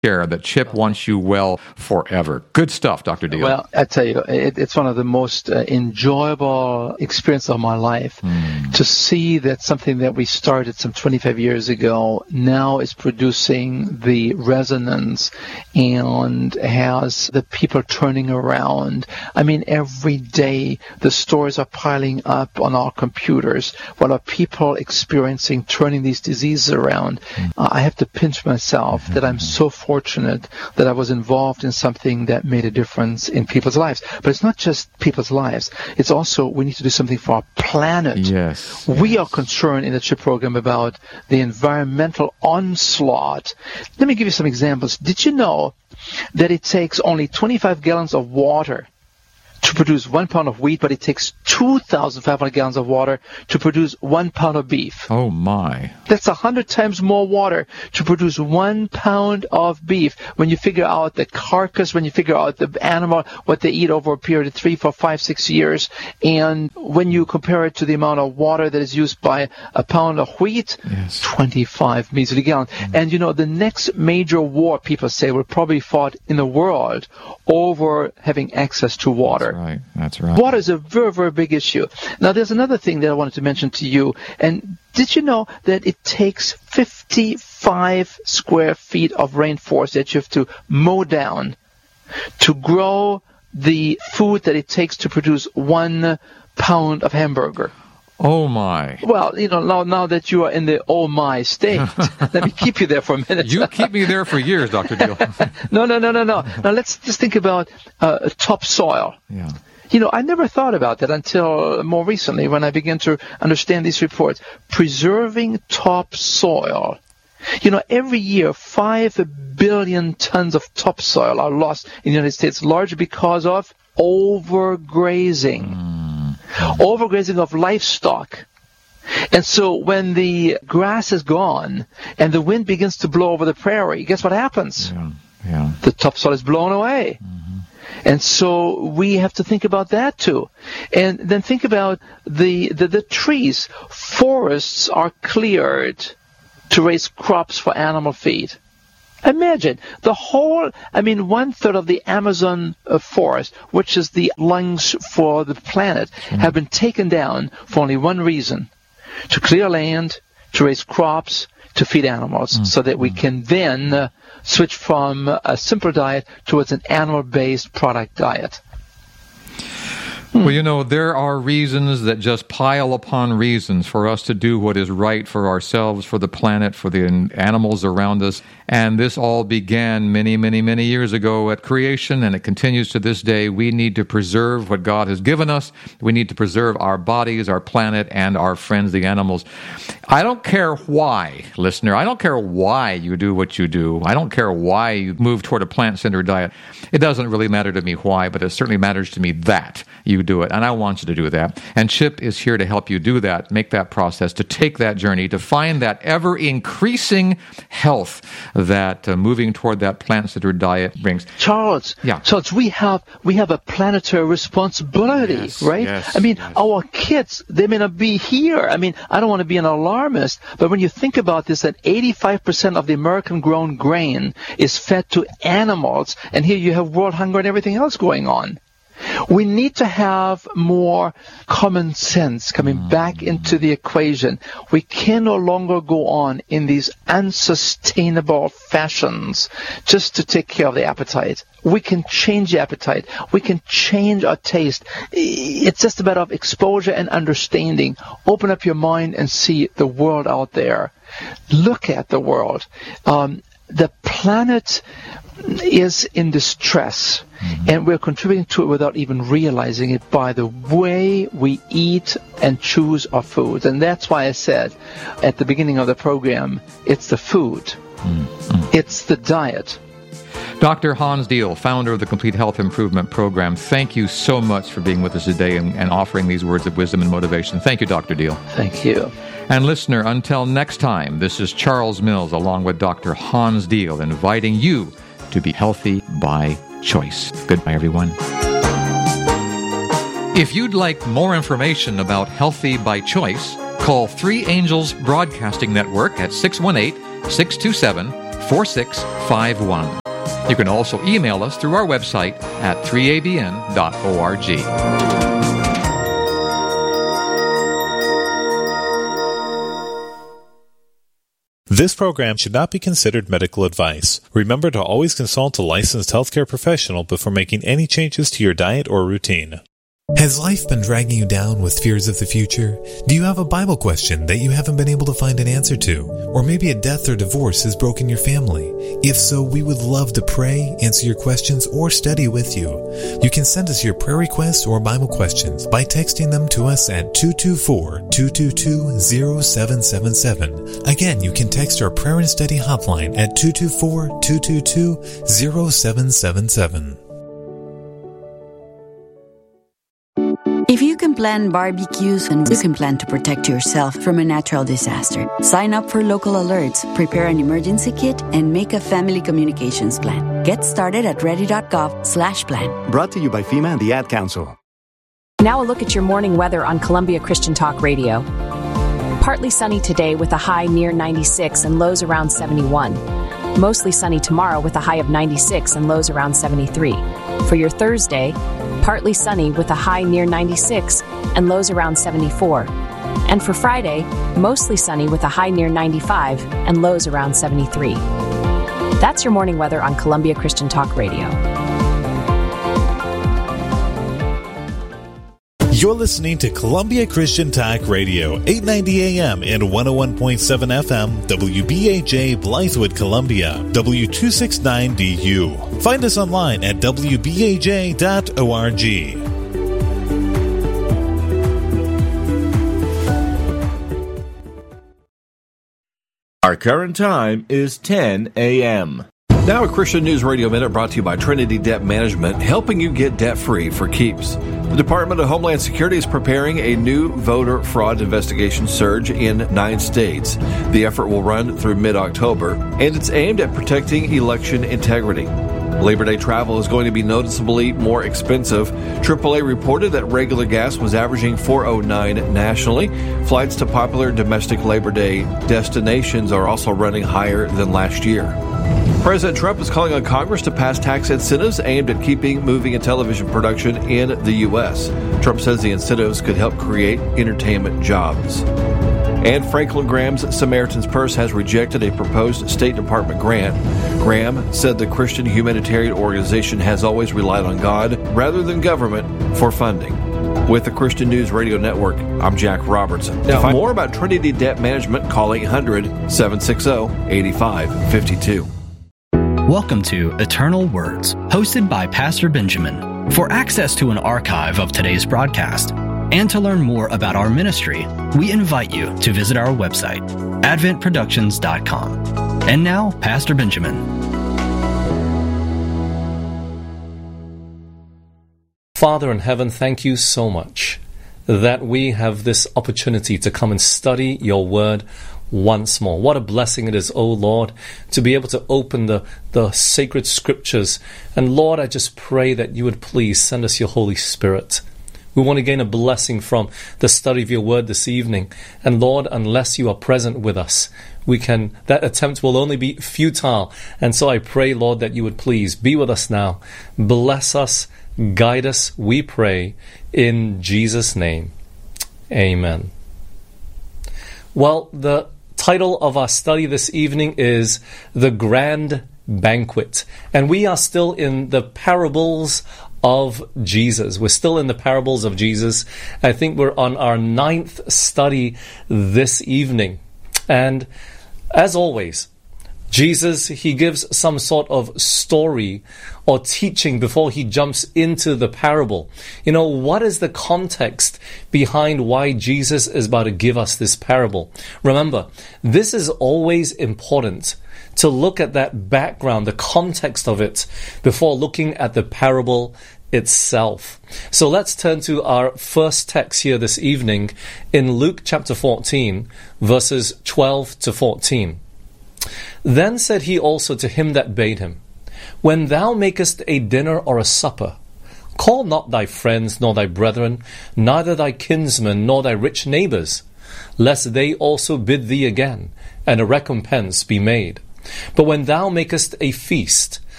care that Chip wants you well forever. Good stuff, Dr. Deal. Well, I tell you, it's one of the most enjoyable experiences of my life to see that something that we started some 25 years ago now is producing the resonance and has the people turning around. I mean, every day the stories are piling up on our computers. What are people experiencing turning these diseases around? I have to pinch myself that I'm so fortunate that I was involved in something that made a difference in people's lives. But it's not just people's lives. It's also we need to do something for our planet. Yes. We are concerned in the CHIP program about the environmental onslaught. Let me give you some examples. Did you know that it takes only 25 gallons of water to produce 1 pound of wheat, but it takes 2,500 gallons of water to produce 1 pound of beef? Oh, my. That's 100 times more water to produce 1 pound of beef. When you figure out the carcass, when you figure out the animal, what they eat over a period of 3, 4, 5, 6 years, and when you compare it to the amount of water that is used by a pound of wheat, 25 measly gallons. And, you know, the next major war, people say, will probably be fought in the world over having access to water. That's right. Water is a very, very big issue. Now, there's another thing that I wanted to mention to you. And did you know that it takes 55 square feet of rainforest that you have to mow down to grow the food that it takes to produce 1 pound of hamburger? Oh, my. Well, you know, now that you are in the oh, my state, let me keep you there for a minute. You keep me there for years, Dr. Deal. No. Now, let's just think about topsoil. Yeah. You know, I never thought about that until more recently when I began to understand these reports. Preserving topsoil. You know, every year, 5 billion tons of topsoil are lost in the United States, largely because of overgrazing. Overgrazing of livestock. And so when the grass is gone and the wind begins to blow over the prairie, guess what happens? The topsoil is blown away. And so we have to think about that too. And then think about the trees. Forests are cleared to raise crops for animal feed. Imagine the whole, 1/3 of the Amazon forest, which is the lungs for the planet, have been taken down for only one reason: to clear land, to raise crops, to feed animals, so that we can then switch from a simpler diet towards an animal-based product diet. Well, you know, there are reasons that just pile upon reasons for us to do what is right for ourselves, for the planet, for the animals around us. And this all began many, many, many years ago at creation, and it continues to this day. We need to preserve what God has given us. We need to preserve our bodies, our planet, and our friends, the animals. I don't care why, listener. I don't care why you do what you do. I don't care why you move toward a plant-centered diet. It doesn't really matter to me why, but it certainly matters to me that you do it, and I want you to do that. And Chip is here to help you do that, make that process, to take that journey, to find that ever-increasing health that maying toward that plant-centered diet brings. Charles, we have a planetary responsibility, right? Yes, our kids, they may not be here. I don't want to be an alarmist, but when you think about this, that 85% of the American-grown grain is fed to animals, and here you have world hunger and everything else going on. We need to have more common sense coming back into the equation. We can no longer go on in these unsustainable fashions just to take care of the appetite. We can change the appetite. We can change our taste. It's just a matter of exposure and understanding. Open up your mind and see the world out there. Look at the world. The planet is in distress, and we're contributing to it without even realizing it by the way we eat and choose our food. And that's why I said at the beginning of the program, it's the food. It's the diet. Dr. Hans Deal, founder of the Complete Health Improvement Program, thank you so much for being with us today and offering these words of wisdom and motivation. Thank you, Dr. Deal. Thank you. And listener, until next time, this is Charles Mills along with Dr. Hans Deal inviting you to be healthy by choice. Goodbye, everyone. If you'd like more information about Healthy by Choice, call 3 Angels Broadcasting Network at 618-627-56 4651. You can also email us through our website at 3abn.org. This program should not be considered medical advice. Remember to always consult a licensed healthcare professional before making any changes to your diet or routine. Has life been dragging you down with fears of the future? Do you have a Bible question that you haven't been able to find an answer to? Or maybe a death or divorce has broken your family? If so, we would love to pray, answer your questions, or study with you. You can send us your prayer requests or Bible questions by texting them to us at 224-222-0777. Again, you can text our prayer and study hotline at 224-222-0777. If you can plan barbecues and you can plan to protect yourself from a natural disaster, sign up for local alerts, prepare an emergency kit, and make a family communications plan. Get started at ready.gov/plan. Brought to you by FEMA and the Ad Council. Now a look at your morning weather on Columbia Christian Talk Radio. Partly sunny today with a high near 96 and lows around 71. Mostly sunny tomorrow with a high of 96 and lows around 73. For your Thursday, partly sunny with a high near 96 and lows around 74. And for Friday, mostly sunny with a high near 95 and lows around 73. That's your morning weather on Columbia Christian Talk Radio. You're listening to Columbia Christian Talk Radio, 890 AM and 101.7 FM, WBAJ Blythewood, Columbia, W269DU. Find us online at WBAJ.org. Our current time is 10 a.m. Now a Christian News Radio Minute brought to you by Trinity Debt Management, helping you get debt-free for keeps. The Department of Homeland Security is preparing a new voter fraud investigation surge in 9 states. The effort will run through mid-October, and it's aimed at protecting election integrity. Labor Day travel is going to be noticeably more expensive. AAA reported that regular gas was averaging $4.09 nationally. Flights to popular domestic Labor Day destinations are also running higher than last year. President Trump is calling on Congress to pass tax incentives aimed at keeping movie and television production in the U.S. Trump says the incentives could help create entertainment jobs. And Franklin Graham's Samaritan's Purse has rejected a proposed State Department grant. Graham said the Christian humanitarian organization has always relied on God rather than government for funding. With the Christian News Radio Network, I'm Jack Robertson. Now, to find more about Trinity Debt Management, call 800-760-8552. Welcome to Eternal Words, hosted by Pastor Benjamin. For access to an archive of today's broadcast and to learn more about our ministry, we invite you to visit our website, adventproductions.com. And now, Pastor Benjamin. Father in heaven, thank you so much that we have this opportunity to come and study your word once more. What a blessing it is, O Lord, to be able to open the sacred scriptures. And Lord, I just pray that you would please send us your Holy Spirit. We want to gain a blessing from the study of your word this evening. And Lord, unless you are present with us, that attempt will only be futile. And so I pray, Lord, that you would please be with us now. Bless us, guide us, we pray, in Jesus' name. Amen. Well, the title of our study this evening is The Grand Banquet. And we are still in the parables of Jesus. We're still in the parables of Jesus. I think we're on our 9th study this evening. And as always, Jesus, he gives some sort of story or teaching before he jumps into the parable. You know, what is the context behind why Jesus is about to give us this parable? Remember, this is always important to look at that background, the context of it, before looking at the parable itself. So let's turn to our first text here this evening in Luke chapter 14, verses 12 to 14. Then said he also to him that bade him, When thou makest a dinner or a supper, call not thy friends, nor thy brethren, neither thy kinsmen, nor thy rich neighbors, lest they also bid thee again, and a recompense be made. But when thou makest a feast,